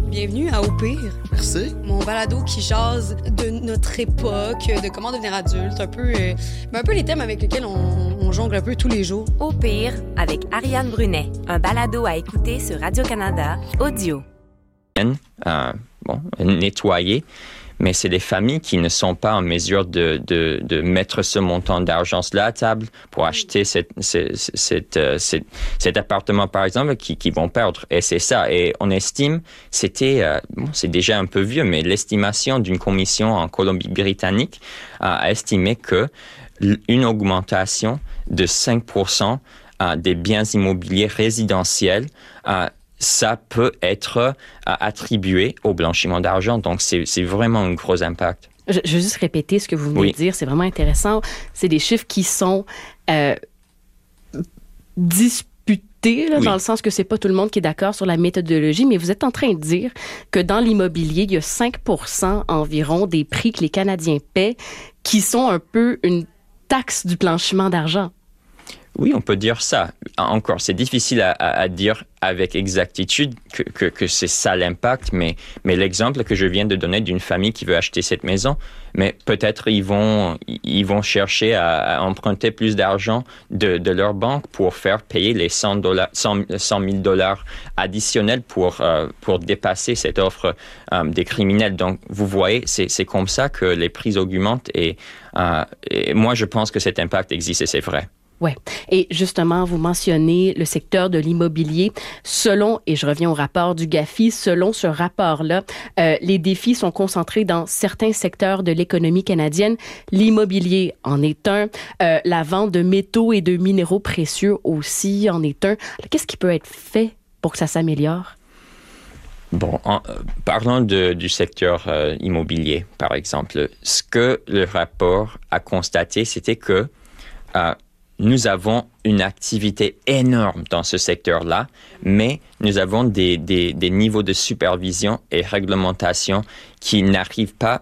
Bienvenue à Au pire. Merci. Mon balado qui jase de notre époque, de comment devenir adulte, un peu les thèmes avec lesquels on jongle un peu tous les jours. Au pire, avec Ariane Brunet, un balado à écouter sur Radio-Canada, audio. Nettoyer, mais c'est des familles qui ne sont pas en mesure de mettre ce montant d'argent là à table pour acheter cet appartement, par exemple, qui vont perdre. Et c'est ça. Et on estime, c'est déjà un peu vieux, mais l'estimation d'une commission en Colombie-Britannique a estimé que une augmentation de 5% des biens immobiliers résidentiels ça peut être attribué au blanchiment d'argent. Donc, c'est vraiment un gros impact. Je veux juste répéter ce que vous venez de dire. C'est vraiment intéressant. C'est des chiffres qui sont disputés, là, dans le sens que c'est pas tout le monde qui est d'accord sur la méthodologie, mais vous êtes en train de dire que dans l'immobilier, il y a 5% environ des prix que les Canadiens paient qui sont un peu une taxe du blanchiment d'argent. Oui, on peut dire ça. Encore, c'est difficile à dire avec exactitude que c'est ça l'impact, mais l'exemple que je viens de donner d'une famille qui veut acheter cette maison, mais peut-être ils vont chercher à emprunter plus d'argent de leur banque pour faire payer les $100 000 additionnels pour dépasser cette offre des criminels. Donc, vous voyez, c'est comme ça que les prix augmentent et moi, je pense que cet impact existe et c'est vrai. Oui. Et justement, vous mentionnez le secteur de l'immobilier. Selon, et je reviens au rapport du GAFI, selon ce rapport-là, les défis sont concentrés dans certains secteurs de l'économie canadienne. L'immobilier en est un. La vente de métaux et de minéraux précieux aussi en est un. Alors, qu'est-ce qui peut être fait pour que ça s'améliore? Bon, parlons du secteur immobilier, par exemple. Ce que le rapport a constaté, c'était que nous avons une activité énorme dans ce secteur-là, mais nous avons des niveaux de supervision et réglementation qui n'arrivent pas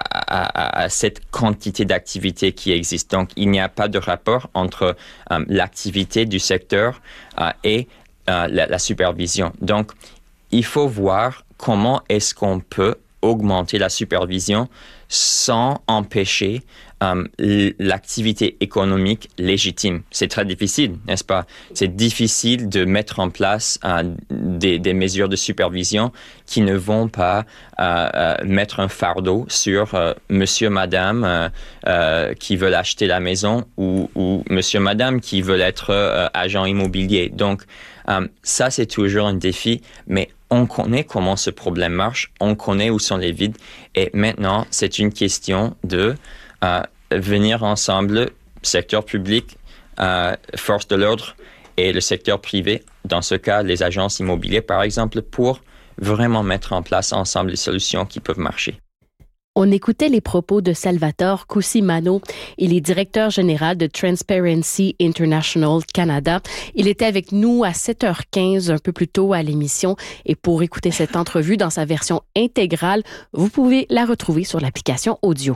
à cette quantité d'activité qui existe. Donc, il n'y a pas de rapport entre l'activité du secteur et la supervision. Donc, il faut voir comment est-ce qu'on peut augmenter la supervision sans empêcher l'activité économique légitime. C'est très difficile, n'est-ce pas? C'est difficile de mettre en place des mesures de supervision qui ne vont pas mettre un fardeau sur monsieur, madame qui veulent acheter la maison ou monsieur, madame qui veulent être agent immobilier. Donc, ça, c'est toujours un défi, mais on connaît comment ce problème marche, on connaît où sont les vides et maintenant, c'est une question de venir ensemble, secteur public, force de l'ordre et le secteur privé, dans ce cas, les agences immobilières, par exemple, pour vraiment mettre en place ensemble les solutions qui peuvent marcher. On écoutait les propos de Salvatore Cusimano. Il est directeur général de Transparency International Canada. Il était avec nous à 7h15 un peu plus tôt à l'émission. Et pour écouter cette entrevue dans sa version intégrale, vous pouvez la retrouver sur l'application audio.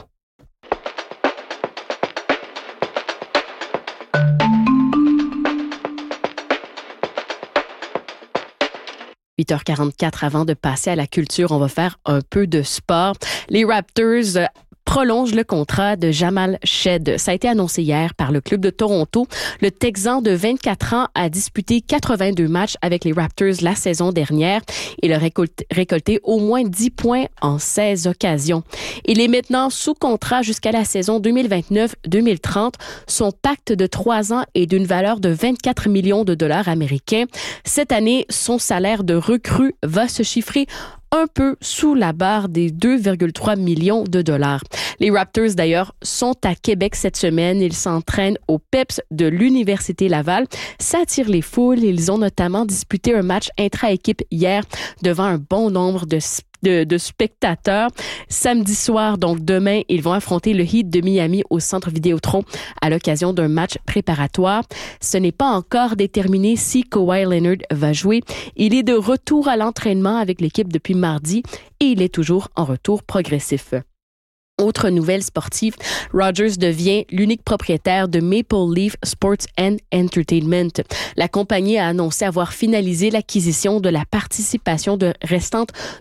« 8h44 avant de passer à la culture, on va faire un peu de sport. Les Raptors prolonge le contrat de Jamal Shead. Ça a été annoncé hier par le club de Toronto. Le Texan de 24 ans a disputé 82 matchs avec les Raptors la saison dernière. Il a récolté au moins 10 points en 16 occasions. Il est maintenant sous contrat jusqu'à la saison 2029-2030. Son pacte de 3 ans est d'une valeur de 24 millions de dollars américains. Cette année, son salaire de recrue va se chiffrer un peu sous la barre des 2,3 millions de dollars. Les Raptors, d'ailleurs, sont à Québec cette semaine. Ils s'entraînent au PEPS de l'Université Laval. Ça attire les foules. Ils ont notamment disputé un match intra-équipe hier devant un bon nombre de spectateurs. Samedi soir, donc demain, ils vont affronter le Heat de Miami au Centre Vidéotron à l'occasion d'un match préparatoire. Ce n'est pas encore déterminé si Kawhi Leonard va jouer. Il est de retour à l'entraînement avec l'équipe depuis mardi et il est toujours en retour progressif. Autre nouvelle sportive, Rogers devient l'unique propriétaire de Maple Leaf Sports and Entertainment. La compagnie a annoncé avoir finalisé l'acquisition de la participation restante